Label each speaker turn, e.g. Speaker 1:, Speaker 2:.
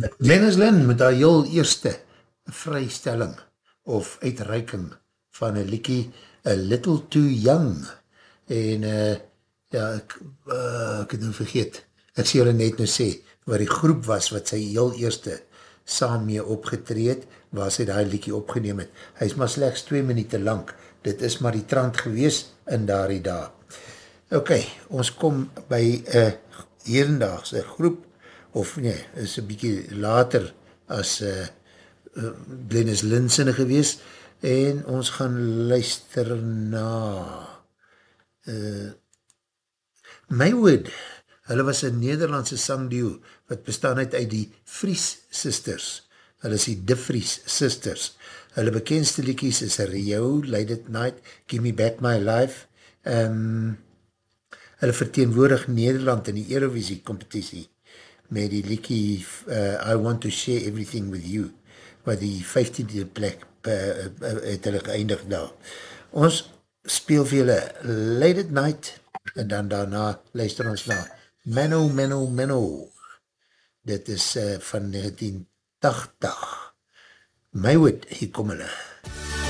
Speaker 1: Glennis Lynn met haar heel eerste vrystelling of uitreiking van een liekie A Little Too Young en ja, ek het nou vergeet, ek sê julle net nou sê, waar die groep was wat sy heel eerste saam mee opgetreed, waar sy die liekie opgeneem het. Hy is maar slechts 2 minuten lang, dit is maar die trant gewees in daardie dag. Ok, ons kom by herendaagse groep, of nee, is een bykie later as Glennis Lynn sinne gewees, en ons gaan luister na Maywood. Hulle was een Nederlandse sangduo, wat bestaan uit die Vries Sisters. Hulle is die De Vries Sisters. Hulle bekendste liekies is Rio, Late at Night, Give Me Back My Life. Hulle verteenwoordig Nederland in die Eurovisie competitie met die liekie I Want to Share Everything With You, wat die 15de plek het hulle geëindig daar. Ons speel vir julle Late at Night en dan daarna luister ons na Menno, Menno, Menno. Dit is van 1980. Maywood, hier kom hulle.